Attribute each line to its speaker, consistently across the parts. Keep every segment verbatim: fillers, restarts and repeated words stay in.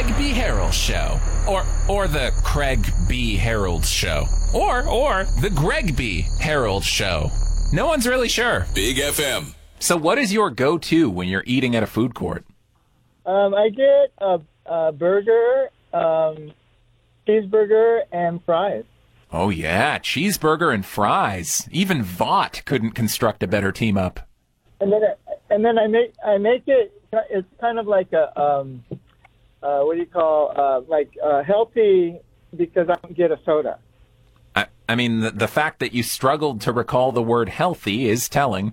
Speaker 1: Craig B. Harold Show. Or or the Craig B. Harold Show. Or or the Greg B. Harold Show. No one's really sure.
Speaker 2: Big F M.
Speaker 1: So what is your go-to when you're eating at a food court?
Speaker 3: Um, I get a, a burger, um, cheeseburger, and fries.
Speaker 1: Oh, yeah, cheeseburger and fries. Even Vought couldn't construct a better team up.
Speaker 3: And then, and then I make I make it. It's kind of like a um, uh, what do you call uh, like uh, healthy because I don't get a soda.
Speaker 1: I, I mean, the, the fact that you struggled to recall the word healthy is telling.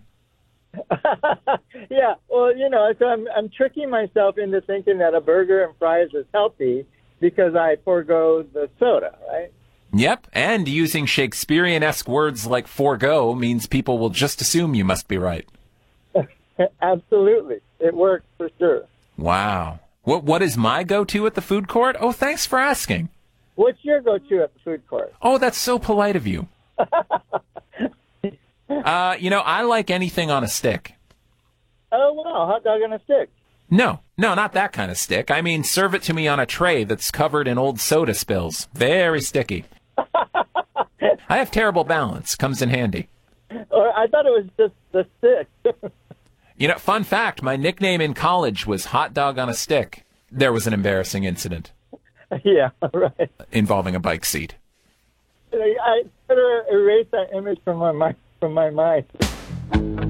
Speaker 3: Yeah, well, you know, so I'm I'm tricking myself into thinking that a burger and fries is healthy because I forego the soda, right?
Speaker 1: Yep, and using Shakespearean-esque words like forego means people will just assume you must be right.
Speaker 3: Absolutely. It works for sure.
Speaker 1: Wow. What What is my go-to at the food court? Oh, thanks for asking.
Speaker 3: What's your go-to at the food court?
Speaker 1: Oh, that's so polite of you. uh, you know, I like anything on a stick.
Speaker 3: Oh, wow, hot dog on a stick.
Speaker 1: No, no, not that kind of stick. I mean, serve it to me on a tray that's covered in old soda spills. Very sticky. I have terrible balance. Comes in handy.
Speaker 3: Or I thought it was just the stick.
Speaker 1: You know, fun fact, my nickname in college was Hot Dog on a Stick. There was an embarrassing incident.
Speaker 3: Yeah, right.
Speaker 1: Involving a bike seat.
Speaker 3: I better erase that image from my mind. From my mind.